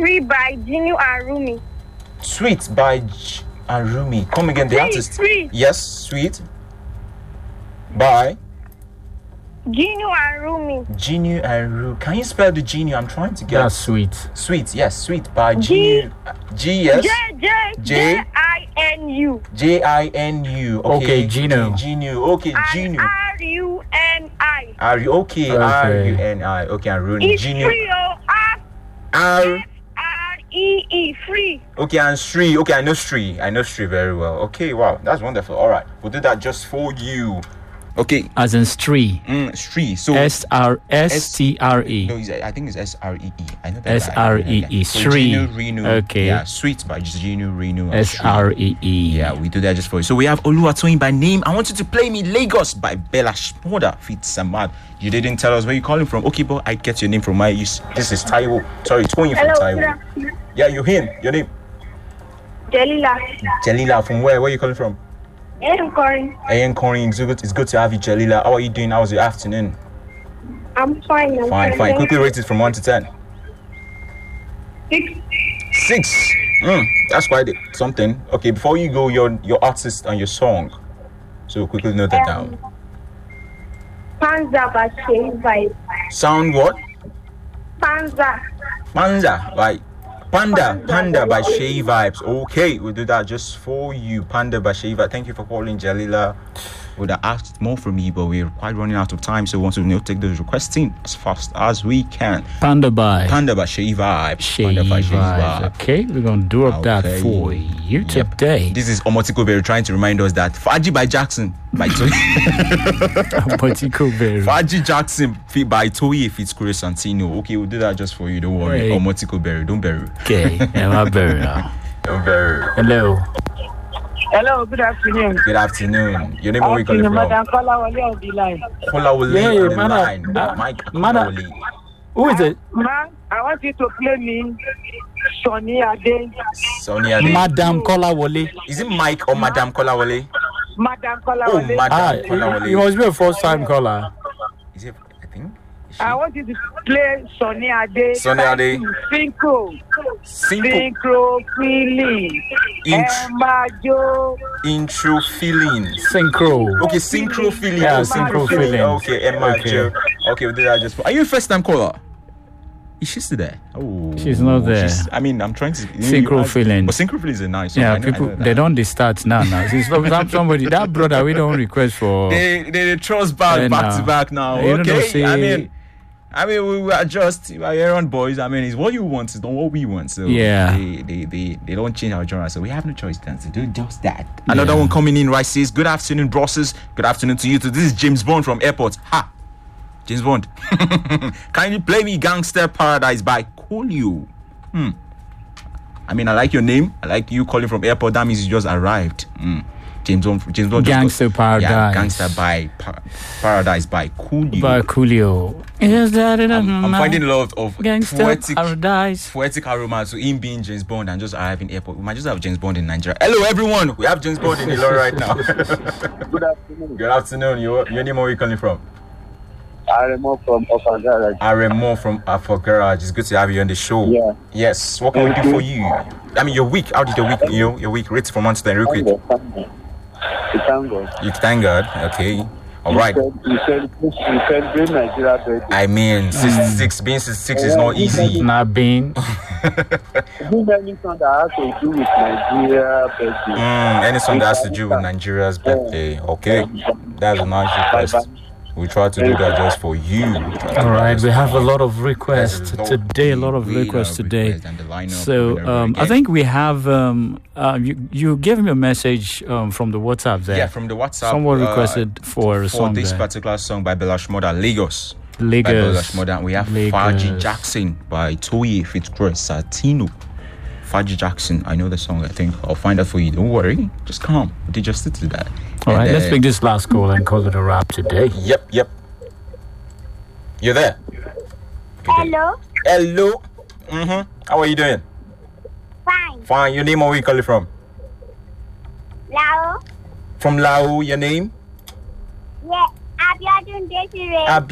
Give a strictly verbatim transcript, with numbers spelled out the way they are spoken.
Free by Gino and Rumi. Sweet by J- and Rumi. Come again, the Free, artist. free. Yes, Sweet by Gino and Rumi. Genu and Ru. Can you spell the Genu? I'm trying to get That's sweet. Sweet. Yes, Sweet by G- Genu. G yes. J J J- J I N U. J I N U. Okay, Genu. Genu. Okay, And Genu. R U N I. R U okay, Okay. R U N I. Okay, and Rooney. It's Genu. free, oh, R R R E E, free. Okay, and Sri. Okay, I know Sri. I know Sri very well. Okay, wow, that's wonderful. All right, we'll do that just for you. Okay, As in Stree. mm, Sri. So S R S T R E. no, it's- I think it's S R E E. I know that. S R E E. So Sri. Genu, Renu. Okay. Yeah, Sweet by Genu, Renu. and S Sri. R E E. Yeah, we do that just for you. So we have Oluwatoyin by name. I want you to play me Lagos by Bella Shmurda feat Samad. You didn't tell us where you're calling from. Okay, but I get your name from my use. This is Taiwo. Sorry, Toyin from Hello, good Taiwo. afternoon. Yeah, you him. Your name? Jalila. Jalila from where? Where you calling from? I'm calling. Ayan Corin, it's good, it's good to have you, Jalila. How are you doing? How was your afternoon? I'm fine. I'm Fine, fine. Quickly rate it from one to ten. Six. Six. Mm, that's quite something. Okay, before you go, your your artist and your song. So quickly note that down. Panza by Shane Vibe. Sound what? Panza. Panza by Panda, Panda Panda by by Shay Vibes. Okay, we'll do that just for you. Panda by Shay Vibes. Thank you for calling, Jalila. Would have asked more from me, but we're quite running out of time, so we want to you know, take those requests in as fast as we can. Panda by Panda by Shay Vibes. Shay Panda by Shay Vibes. Vibes. Okay, we're gonna do up that Okay. for you Yep. today. This is Omotiko Berry trying to remind us that Faji by Jackson by Toye. Omotiko Berry. Faji Jackson feat by Toye feats Kure Santino. Okay, we'll do that just for you. Don't worry. Hey. Omotiko Berry. Don't bury. Okay, Emma Berry now. Don't bury. Hello. Hello, good afternoon. Good afternoon. Your name, where you calling Afternoon, from? Madam Kolawole on the line. Kolawole Yeah, on the Madam- line. uh, Mike Madam- Kolawole. Who is it? Man, I want you to play me Sonny Ade. Sonia. Ade. Madam Kolawole. Is it Mike or Madam Kolawole? Madam Oh, Kolawole. Madam Ah, Kolawole. you must be a first time caller. Is it? I think. Is she? I want you to play Sonny Ade. Sonny Ade. Synchro. Simple Synchro feeling. Int- Emma Joe. intro feelings. Synchro. Okay, synchro feelings. Yeah, Oh, synchro feelings. Okay, Emma Okay. Joe. Okay, we'll do that just for. Are you a first time caller? Is she still there? Oh, She's not there. she's- I mean, I'm trying to. Synchro I- feelings. But synchro feelings are nice. so Yeah, I know- I people know they that. don't they start now now. Since some- somebody that brother we don't request for. They they, they trust back Yeah, back nah. to back now. You don't know, Okay, say- I mean. I mean, we, we are just we are errand boys. I mean, it's what you want, it's not what we want. So Yeah. they, they, they, they don't change our genre. So we have no choice then to do just that. Another Yeah. one coming in right says, good afternoon, brosses. Good afternoon to you too. This is James Bond from Airport. Ha! James Bond. Can you play me Gangster Paradise by Coolio? Hmm. I mean, I like your name. I like you calling from Airport. That means you just arrived. Hmm. James Bond. James Bond. just Gangster got- Yeah, Paradise. Gangster by pa- Paradise by Coolio. By Coolio. Is that it? I'm, I'm finding a lot of Gangster poetic, Paradise. poetic aroma to him being James Bond and just arriving airport. We might just have James Bond in Nigeria. Hello, everyone. We have James Bond in Ilorin right now. Good afternoon. Good afternoon. Your, your name, where you calling from? Aremo from Upper Garage. Aremo from Afro Garage. It's good to have you on the show. Yeah. Yes. What can we do for you? I mean, your week. How did your week? You know, your week. Rate from one to ten, real quick. Thank God. You thank God. Okay. All right. You said you said bring Nigeria birthday. I mean, sixty-six. Being sixty-six is not easy. Not being. Do many songs that has to do with Nigeria birthday. Mm, any song that has to do with Nigeria's birthday. Okay. That's a nice request. We try to do that just for you. All right, we have a lot of requests today. A lot of requests today. So um, I think we have. Um, uh, you you gave me a message um, from the WhatsApp there. Yeah, from the WhatsApp. Someone uh, requested for a for song this there. particular song by Bella Shmurda, Lagos. By Lagos. Bella Shmurda. We have Lagos. Faji Jackson by Toye Fitzroy Satino. Faji Jackson. I know the song. I think I'll find out for you. Don't worry. Just come. They just did that. All right, And, let's uh, pick this last call and call it a wrap today. Yep, yep. You're there. Hello. Hello. Mm-hmm. How are you doing? Fine. Fine. Your name or where you calling from? Lao. From Lao. Your name? Yeah. Abiodun Desire. Ab-